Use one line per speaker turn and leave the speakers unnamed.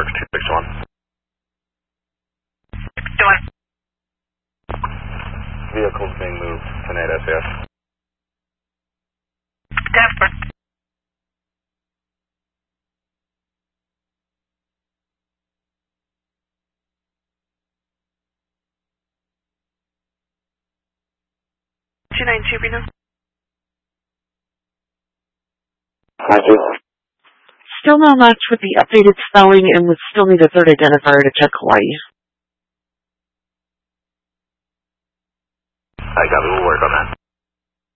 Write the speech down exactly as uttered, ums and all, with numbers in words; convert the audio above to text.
Park two six one.
Doing.
Vehicles being moved to N A D S S.
Desperate. two nine two Reno.
Thank you.
Still no match with the updated spelling and would still need a third identifier to check Hawaii.
I got it. We'll work on that.